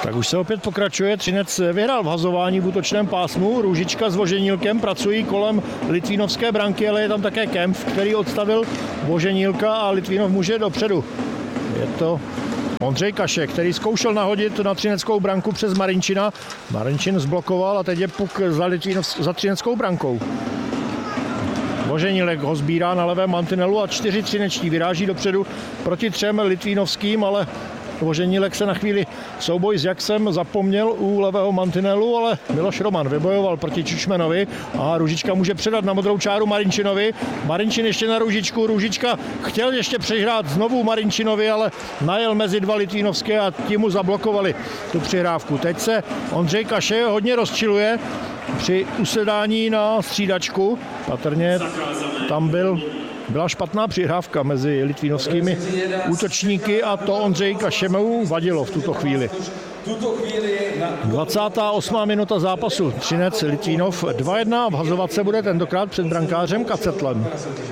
Tak už se opět pokračuje. Třinec vyhrál v hazování v útočném pásmu. Růžička s Voženílkem pracují kolem litvínovské branky, ale je tam také Kempf, který odstavil Voženílka a Litvínov může dopředu. Je to Ondřej Kašek, který zkoušel nahodit na třineckou branku přes Marinčina. Marinčin zblokoval a teď je puk za třineckou brankou. Voženílek ho sbírá na levém mantinelu a 4 třinečtí vyráží dopředu proti 3 litvínovským, ale Voženílek se na chvíli souboj s Jaksem zapomněl u levého mantinelu, ale Miloš Roman vybojoval proti Čučmenovi a Růžička může předat na modrou čáru Marinčinovi. Marinčin ještě na Růžičku. Růžička chtěl ještě přehrát znovu Marinčinovi, ale najel mezi 2 litvínovské a ti mu zablokovali tu přihrávku. Teď se Ondřej Kaše hodně rozčiluje při usedání na střídačku. Patrně tam byla špatná přihrávka mezi litvínovskými útočníky a to Ondřej Kašemu vadilo v tuto chvíli. 28. minuta zápasu. Třinec Litvínov 2-1. Vhazovat se bude tentokrát před brankářem Kacetlem.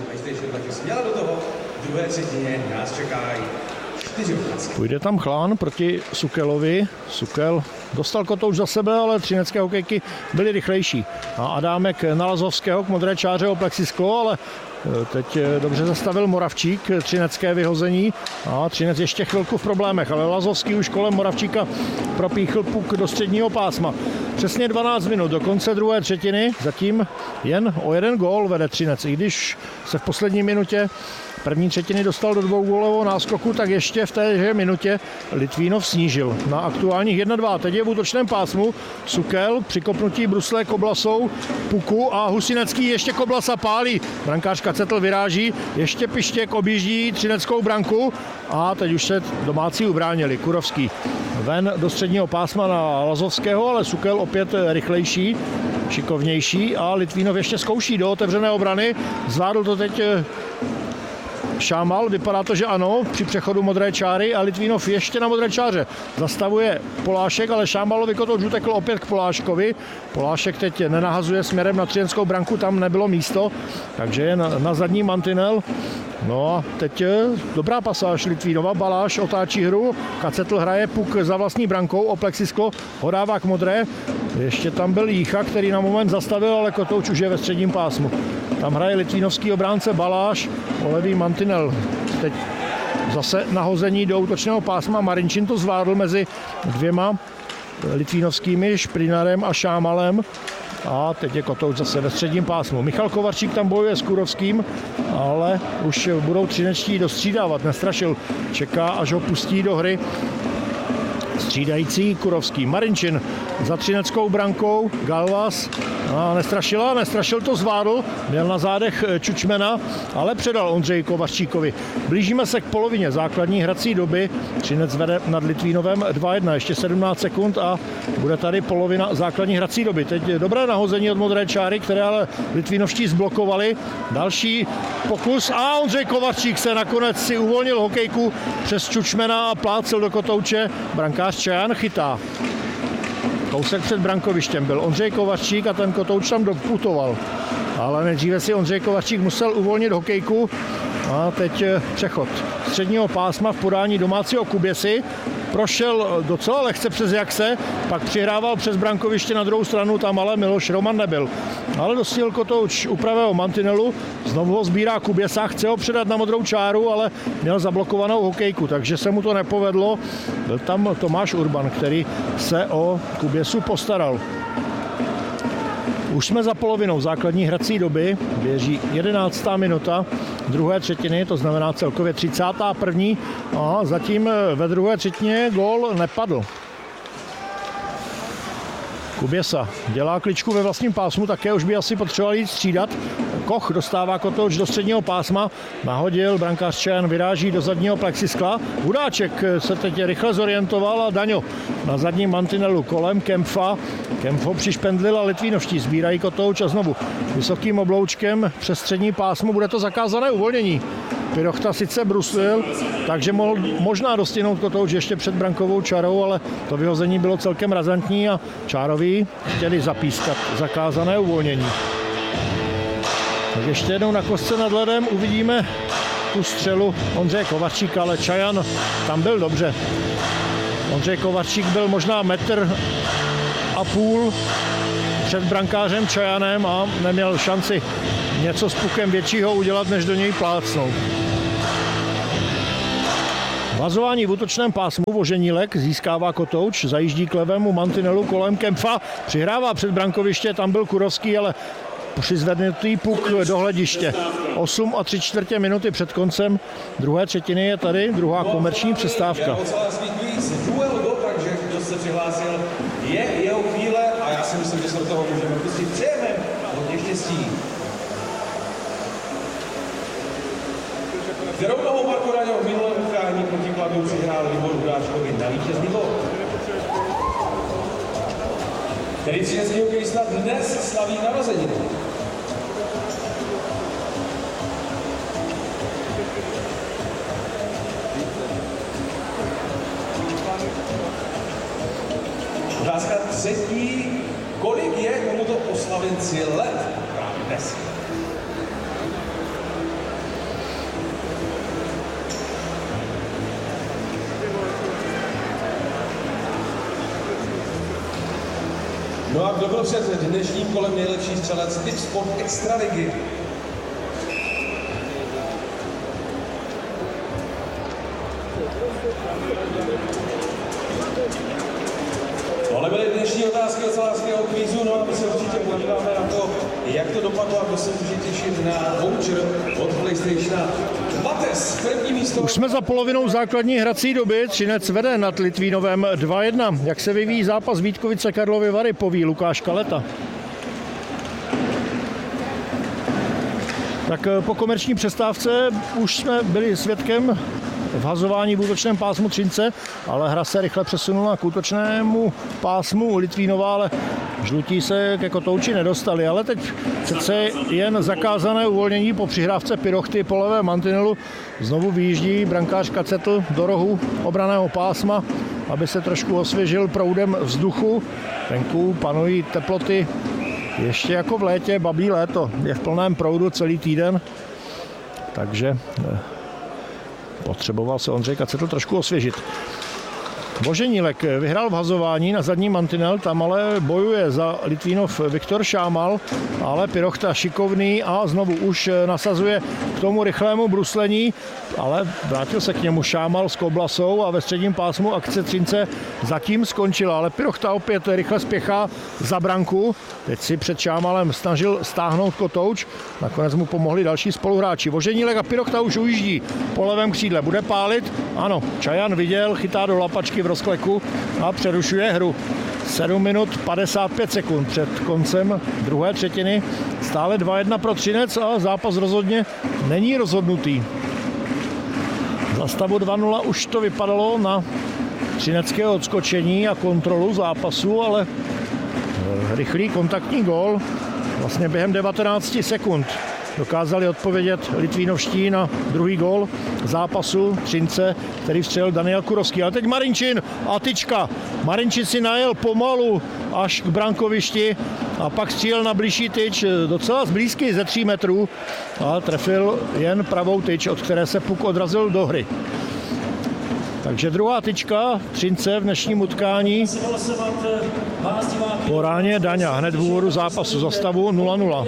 Půjde tam Chlán proti Sukelovi. Sukel dostal kotouč za sebe, ale třinecké hokejky byly rychlejší. A Adámek na Lazovského k modré čáře o plexisklo, ale teď dobře zastavil Moravčík, třinecké vyhození a Třinec ještě chvilku v problémech, ale Lazovský už kolem Moravčíka propíchl puk do středního pásma. Přesně 12 minut do konce druhé třetiny, zatím jen o 1 gól vede Třinec, i když se v poslední minutě první třetiny dostal do 2gólového náskoku, tak ještě v téže minutě Litvínov snížil na aktuálních 1-2. Teď je v útočném pásmu Sukel, přikopnutí bruslé Koblasou, puku a Husinecký ještě Koblasa pálí. Brankář Kacetl vyráží, ještě Pištěk objíždí třineckou branku a teď už se domácí ubránili. Kurovský ven do středního pásma na Lazovského, ale Sukel opět rychlejší, šikovnější a Litvínov ještě zkouší do otevřené obrany. Zvládl to teď Šámal, vypadá to, že ano, při přechodu modré čáry a Litvínov ještě na modré čáře. Zastavuje Polášek, ale Šámalovi kotouč utekl opět k Poláškovi. Polášek teď nenahazuje směrem na třineckou branku, tam nebylo místo, takže je na zadní mantinel. No a teď dobrá pasáž Litvínova, Baláš otáčí hru, Kacetl hraje puk za vlastní brankou, o plexisklo ho dává k modré. Ještě tam byl Jícha, který na moment zastavil, ale kotouč už je ve středním pásmu. Tam hraje litvínovský obránce Baláš o levý mantinel. Teď zase nahození do útočného pásma. Marinčin to zvládl mezi 2 litvínovskými, Šprinarem a Šámalem. A teď je kotouč zase ve středním pásmu. Michal Kovarčík tam bojuje s Kurovským, ale už budou třinečtí dostřídávat. Nestrašil, čeká, až ho pustí do hry střídající Kurovský. Marinčin za třineckou brankou, Galvas a nestrašil to, zvládl, měl na zádech Čučmena, ale předal Ondřeji Kovařčíkovi. Blížíme se k polovině základní hrací doby, Třinec vede nad Litvínovem 2-1, ještě 17 sekund a bude tady polovina základní hrací doby. Teď dobré nahození od modré čáry, které ale Litvínovští zblokovali. Další pokus a Ondřej Kovařčík se nakonec si uvolnil hokejku přes Čučmena a plácel do kotouče. Brankář Čajan chytá. Kousek před brankovištěm byl Ondřej Kovařčík a ten kotouč tam doputoval. Ale nejdříve si Ondřej Kovařčík musel uvolnit hokejku a teď přechod středního pásma v podání domácího Kuběsy. Prošel docela lehce přes Jakse, pak přihrával přes brankoviště na druhou stranu, tam ale Miloš Roman nebyl. Ale dostihl kotouč u pravého mantinelu, znovu ho sbírá Kuběsa, chce ho předat na modrou čáru, ale měl zablokovanou hokejku, takže se mu to nepovedlo. Byl tam Tomáš Urban, který se o Kuběsu postaral. Už jsme za polovinou základní hrací doby, běží 11. minuta druhé třetiny, to znamená celkově 31. A zatím ve druhé třetině gól nepadl. Kuběsa dělá kličku ve vlastním pásmu, také už by asi potřeboval jít střídat. Koch dostává kotouč do středního pásma, nahodil, brankář Čajan vyráží do zadního plexiskla. Hudáček se teď rychle zorientoval a Daňo na zadním mantinelu kolem Kempfa. Kempf ho přišpendlil a Litvínovští sbírají kotouč a znovu vysokým obloučkem přes střední pásmo bude to zakázané uvolnění. Pirochta sice bruslil, takže mohl možná dostihnout kotouč ještě před brankovou čarou, ale to vyhození bylo celkem razantní a čároví chtěli zapískat zakázané uvolnění. Tak ještě jednou na kostce nad ledem uvidíme tu střelu Ondřeje Kovařčíka, ale Čajan tam byl dobře. Ondřej Kovařík byl možná 1,5 metru před brankářem Čajanem a neměl šanci něco s pukem většího udělat, než do něj plácnout. Vazování v útočném pásmu Voženílek získává kotouč, zajíždí k levému mantinelu kolem Kempfa, přihrává před brankoviště, tam byl Kurovský, ale přizvednutý puk do hlediště. 8 3/4 minuty před koncem druhé třetiny je tady druhá komerční přestávka. Takže kdo se přihlásil, je jeho chvíle a já si myslím, že se do toho můžeme pustit. Přejeme hodně štěstí. Kterou nohou Marko Daňo v minulém utkání proti Kladu přihrál Libor Hudáčkovi na vítězný gól. Který třinecký hokejista dnes slaví narozeniny. Otázka třetí. Kolik je tomuto oslavenci let právě dnes? No a kdo byl před dnešním kolem nejlepší střelec Tipsport Extraligy? Tohle byly dnešní otázky ocelářského kvízu, no a my se určitě podíváme na to, jak to dopadlo a kdo se může těšit na voucher od PlayStationa. Mates, první místo. Už jsme za polovinou základní hrací doby, Třinec vede nad Litvínovem 2-1. Jak se vyvíjí zápas Vítkovice Karlovy Vary, poví Lukáš Kaleta. Tak po komerční přestávce už jsme byli svědkem vhazování v útočném pásmu Třince, ale hra se rychle přesunula k útočnému pásmu Litvínova, ale žlutí se ke kotouči nedostali, ale teď přece jen zakázané uvolnění po přihrávce Pirochty po levé mantinelu. Znovu vyjíždí brankář Kacetl do rohu obraného pásma, aby se trošku osvěžil proudem vzduchu. Venku panují teploty ještě jako v létě, babí léto. Je v plném proudu celý týden, takže potřeboval se Ondřej Kacetl trošku osvěžit. Voženílek vyhrál vhazování na zadní mantinel, tam ale bojuje za Litvínov Viktor Šámal, ale Pirochta šikovný a znovu už nasazuje k tomu rychlému bruslení, ale vrátil se k němu Šámal s Koblasou a ve středním pásmu akce Třince zatím skončila, ale Pirochta opět rychle spěchá za branku. Teď si před Šámalem snažil stáhnout kotouč, nakonec mu pomohli další spoluhráči. Voženílek a Pirochta už ujíždí po levém křídle, bude pálit, ano, Čajan viděl, chytá do lapačky v rozkleku a přerušuje hru. 7 minut 55 sekund před koncem druhé třetiny. Stále 2-1 pro Třinec a zápas rozhodně není rozhodnutý. Za stavu 2-0 už to vypadalo na třinecké odskočení a kontrolu zápasu, ale rychlý kontaktní gól vlastně během 19 sekund dokázali odpovědět Litvínovští na druhý gól zápasu Třince, který vstřelil Daniel Kurovský. Ale teď Marinčin a tyčka. Marinčin si najel pomalu až k brankovišti a pak střílel na bližší tyč, docela zblízky ze 3 metrů a trefil jen pravou tyč, od které se puk odrazil do hry. Takže druhá tyčka Třince v dnešním utkání po ráně Daňa hned v úvodu zápasu za stavu 0-0.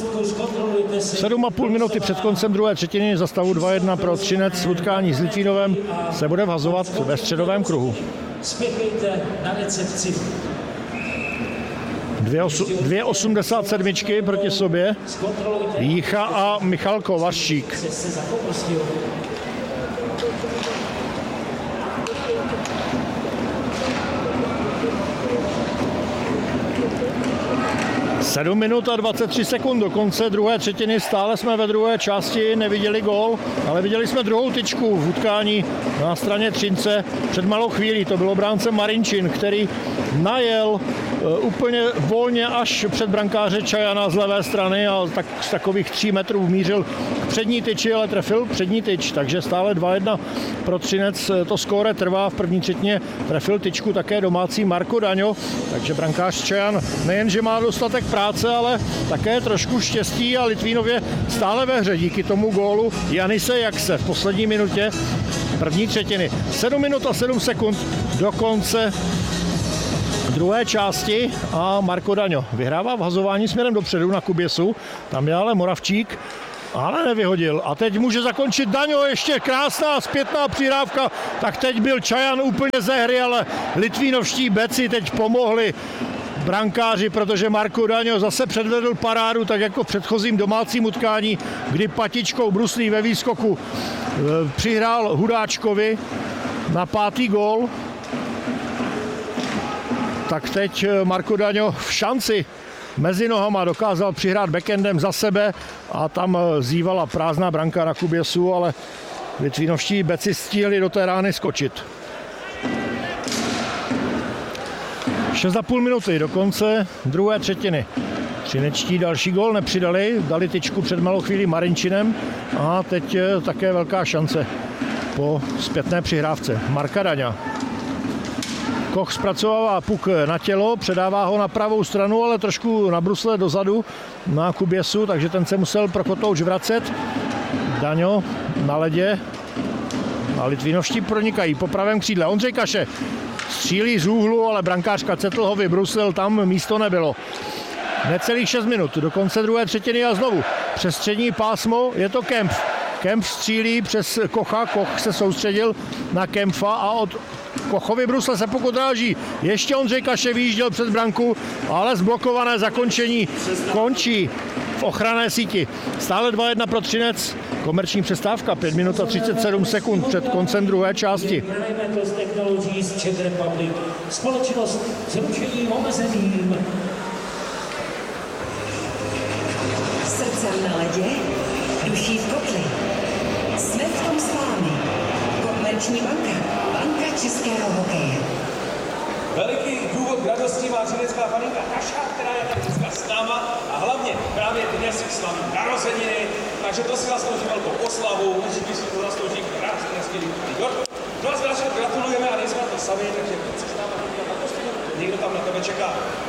7,5 minuty před koncem druhé třetiny za stavu 2-1 pro Třinec v utkání s Litvínovem se bude vhazovat ve středovém kruhu. Spěchejte na recepci. 2,87 proti sobě Jícha a Michal Kovařík. 7 minut a 23 sekund do konce druhé třetiny, stále jsme ve druhé části, neviděli gól, ale viděli jsme druhou tyčku v utkání na straně Třince před malou chvílí. To byl obránce Marinčin, který najel úplně volně až před brankáře Čajana z levé strany a tak z takových 3 metrů mířil k přední tyči, ale trefil přední tyč, takže stále 2-1 pro Třinec. To skóre trvá, v první třetině trefil tyčku také domácí Marko Daňo, takže brankář Čajan nejenže má dostatek práce, ale také trošku štěstí a Litvínově stále ve hře díky tomu gólu Janise Jakse v poslední minutě první třetiny. 7 minut a 7 sekund do konce druhé části a Marko Daňo vyhrává vhazování směrem dopředu na Kuběsu. Tam je ale Moravčík, ale nevyhodil. A teď může zakončit Daňo, ještě krásná zpětná přihrávka. Tak teď byl Čajan úplně ze hry, ale litvínovští beci teď pomohli brankáři, protože Marko Daňo zase předvedl parádu, tak jako v předchozím domácím utkání, kdy patičkou bruslí ve výskoku přihrál Hudáčkovi na 5. gól. Tak teď Marko Daňo v šanci mezi nohama dokázal přihrát backendem za sebe a tam zývala prázdná branka na Kuběsu, ale litvínovští beci stihli do té rány skočit. 6,5 minuty do konce druhé třetiny. Třinečtí další gól nepřidali, dali tyčku před malou chvíli Marinčinem a teď také velká šance po zpětné přihrávce Marka Daňa. Koch zpracovává puk na tělo, předává ho na pravou stranu, ale trošku na brusle dozadu na Kuběsu, takže ten se musel pro kotouč vracet. Daňo na ledě a litvínovští pronikají po pravém křídle. Ondřej Kaše střílí z úhlu, ale brankářka Cetl ho vybruslil, tam místo nebylo. Necelých 6 minut do konce druhé třetiny a znovu přes střední pásmo je to Kempf. Kempf střílí přes Kocha, Koch se soustředil na Kempfa a od Kochovy brusle se pokutráží. Ještě Ondřej Kaše vyjížděl před branku, ale zblokované zakončení končí v ochranné síti. Stále 2-1 pro Třinec. Komerční přestávka 5 minut a 37 sekund před koncem druhé části. Společnost s ručením omezeným. Srdcem na ledě, duší v kotli. Jsme v tom s vámi. Komerční banka, banka českého hokeje. Veliký důvod k radosti má třinecká faninka Kaša, která je tady dneska s náma a hlavně právě dnes slaví narozeniny, takže to si zaslouží velkou oslavu, určitě si to zaslouží krásný hezký Igor. No a zdražil gratulujeme a nejsme to sami, takže se s náma na kostýmu, někdo tam na tebe čeká.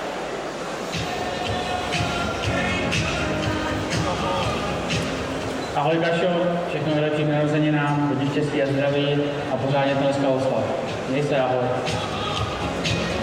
Ahoj Kašo, všechno nejlepší k narozeninám, hodně štěstí a zdraví a pořádně to dneska oslav. Měj se, ahoj.